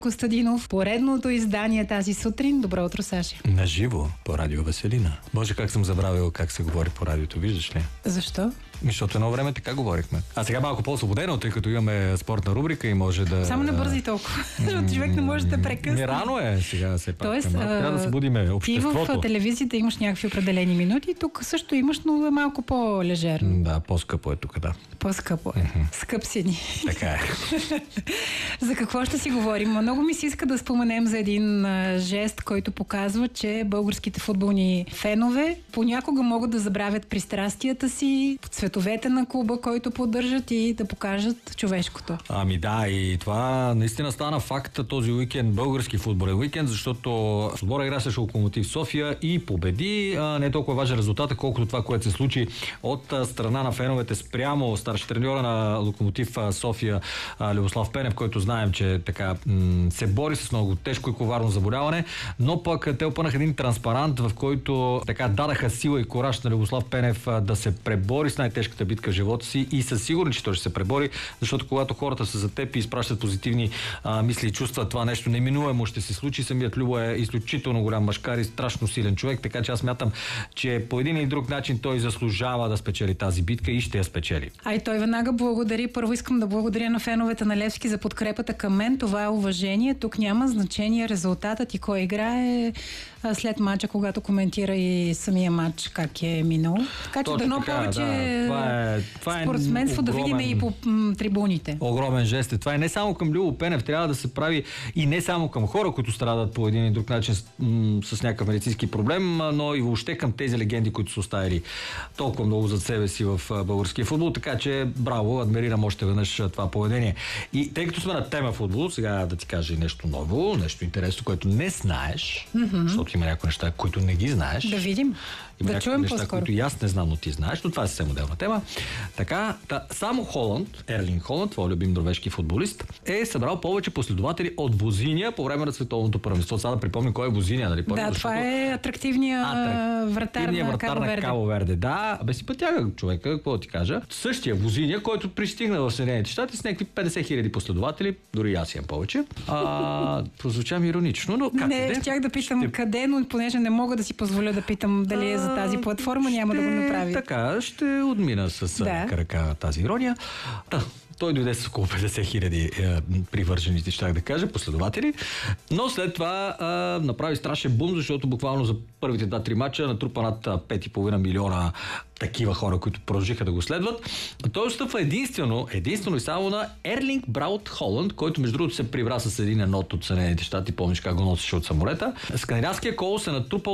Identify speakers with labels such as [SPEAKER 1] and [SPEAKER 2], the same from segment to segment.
[SPEAKER 1] Костадинов, поредното издание тази сутрин. Добро утро, Саша.
[SPEAKER 2] Наживо по Радио Веселина. Боже, как съм забравил как се говори по радиото, виждаш ли?
[SPEAKER 1] Защо?
[SPEAKER 2] Защото едно време така говорихме. А сега малко по-освободено, тъй като имаме спортна рубрика и може да...
[SPEAKER 1] Само не бързи толкова, защото човек не може да прекъсне.
[SPEAKER 2] Не, рано е сега все пак.
[SPEAKER 1] Тоест,
[SPEAKER 2] трябва да събудиме обществото.
[SPEAKER 1] Ти в телевизията имаш някакви определени минути, тук също имаш, но е малко по-лежерно.
[SPEAKER 2] Да, по-скъпо е тук, да.
[SPEAKER 1] По-скъпо е. Скъп си ни.
[SPEAKER 2] Така е.
[SPEAKER 1] За какво ще си говорим? Много ми се иска да споменем за един жест, който показва, че българските футболни фенове понякога могат да забравят пристрастията си, цветовете на клуба, който поддържат и да покажат човешкото.
[SPEAKER 2] Ами да, и това наистина стана факт този уикенд, български футболен уикенд, защото отбора игра срещу Локомотив София и победи. Не е толкова важен резултат, колкото това, което се случи от страна на феновете спрямо старши треньора на Локомотив София Любослав Пенев, който знаем, че така се бори с много тежко и коварно заболяване, но пък те опънаха един транспарант, в който така дадаха сила и кораж на Любослав Пенев да се пребори с най-тежката битка в живота си и със сигурен, че той ще се пребори, защото когато хората са за теб и изпращат позитивни мисли и чувства, това нещо неминуемо ще се случи. Самият Любо е изключително голям мъжкар и страшно силен човек, така че аз смятам, че по един или друг начин той заслужава да спечели тази битка и ще я спечели.
[SPEAKER 1] А и той веднага благодари. Първо искам да благодаря на феновете на Левски за подкрепата към мен. Това е уважение. Тук няма значение резултатът и кой играе след мача, когато коментира и самия матч как е минал. Така че дано повече
[SPEAKER 2] това
[SPEAKER 1] спортсменство да видим и по трибуните.
[SPEAKER 2] Огромен жест. Това е не само към Любо Пенев, трябва да се прави и не само към хора, които страдат по един или друг начин с някакъв медицински проблем, но и въобще към тези легенди, които са оставили толкова много зад себе си в българския футбол. Така че браво, адмирирам още веднъж това поведение. И тъй като сме на тема футбол, сега да ти кажа нещо ново, нещо интересно, което не знаеш, защото има някои неща, които не ги знаеш.
[SPEAKER 1] Да видим.
[SPEAKER 2] Има
[SPEAKER 1] да чуем
[SPEAKER 2] неща,
[SPEAKER 1] по-скоро.
[SPEAKER 2] които и аз не знам, но ти знаеш, но това е съвсем отделна тема. Така, само Холанд, Ерлинг Холанд, твой любим норвежки футболист, е събрал повече последователи от Бозиния по време на световното първенство. Сега да припомня кой е Бозиния, нали?
[SPEAKER 1] Да, това е атрактивният вратар на
[SPEAKER 2] Кабо Верде. Да, бе си пътяга човека, какво да ти кажа. Същия Бозиния, който пристигна в Съединените щати с някакви 50 хиляди последователи, дори аз имам повече. Прозвучам иронично, но как
[SPEAKER 1] не, щях да питам къде, но понеже не мога да си позволя да питам дали е за тази платформа, няма да го направи.
[SPEAKER 2] Така, ще отмина с крака тази ирония. Той дойде с около 50 хиляди привърженици, щях да кажа, последователи, но след това направи страшен бум, защото буквално за първите 2-3 мача натрупа над 5,5 милиона такива хора, които продължиха да го следват. Той отстъпва единствено и само на Ерлинг Браут Холанд, който между другото се прибра с един енот от Съединените щати, помниш как го носеше от самолета. Скандинавския колос е натрупал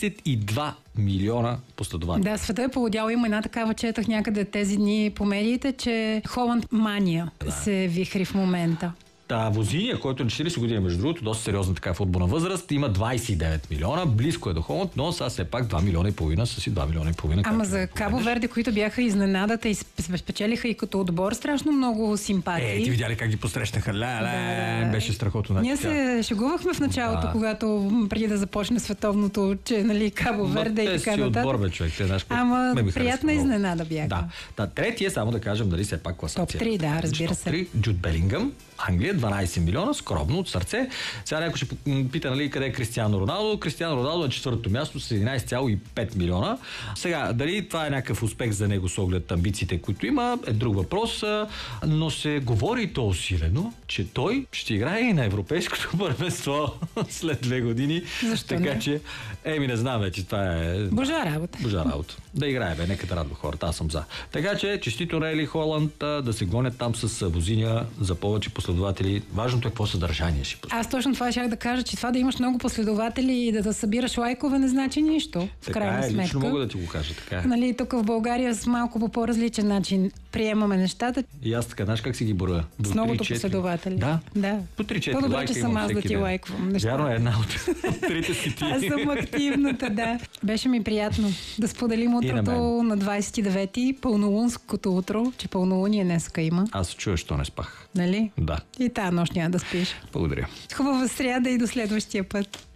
[SPEAKER 2] 32 милиона последователи.
[SPEAKER 1] Да, света е полудял. Има една такава, четах някъде тези дни по медиите, че Холанд мания се вихри в момента.
[SPEAKER 2] Возиния, който е на 40 години, между другото, доста сериозна така футболна възраст, има 29 милиона, близко е до Холанд, но сега все пак 2 милиона и половина, с и 2 милиона и половина.
[SPEAKER 1] Ама за Кабо Верде, които бяха изненадата и спечелиха и като отбор, страшно много симпатии.
[SPEAKER 2] Ти видя ли как ги посрещнаха? Беше страхотно.
[SPEAKER 1] Ние се шегувахме в началото, когато преди да започне световното, че нали Кабо Верде и така нататък.
[SPEAKER 2] Отбор, бе, човек.
[SPEAKER 1] Ама приятна изненада бяха.
[SPEAKER 2] Да. Третия, само да кажем, дали все пак класация.
[SPEAKER 1] Топ 3, да, разбира се.
[SPEAKER 2] Топ 3, Джуд Белингъм, Англия, 12 милиона, скромно, от сърце. Сега някой ще пита, нали, къде е Кристиано Роналдо. Кристиано Роналдо е четвъртото място с 11,5 милиона. Сега, дали това е някакъв успех за него с оглед амбициите, които има, е друг въпрос, но се говори и то усилено, че той ще играе и на европейското първенство след 2 години.
[SPEAKER 1] Защо
[SPEAKER 2] така
[SPEAKER 1] не?
[SPEAKER 2] че, не знам вече, това е...
[SPEAKER 1] Божа работа.
[SPEAKER 2] Да играе, нека да радва хората, аз съм за. Така че, честито Рейли Холанд да се гонят там с Бозиния за повече последователи. Важното е какво съдържание си.
[SPEAKER 1] Аз точно това щях да кажа, че това да имаш много последователи и да събираш лайкове не значи нищо. В крайна сметка.
[SPEAKER 2] Лично мога да ти го кажа, така е.
[SPEAKER 1] Нали, тук в България с малко по по-различен начин приемаме нещата.
[SPEAKER 2] И аз така, знаеш как си ги броя?
[SPEAKER 1] С многото последователи.
[SPEAKER 2] Да.
[SPEAKER 1] По
[SPEAKER 2] 3-4
[SPEAKER 1] по-добре,
[SPEAKER 2] лайка
[SPEAKER 1] че съм аз да ти лайквам неща.
[SPEAKER 2] Вярно е, една от трите си ти.
[SPEAKER 1] Аз съм активната, да. Беше ми приятно да споделим утрото на 29-ти, пълнолунското утро, че пълнолуние днеска има.
[SPEAKER 2] Аз чуя, що не спах.
[SPEAKER 1] Нали?
[SPEAKER 2] Да.
[SPEAKER 1] И тази нощ няма да спиш.
[SPEAKER 2] Благодаря.
[SPEAKER 1] Хубава сряда и до следващия път.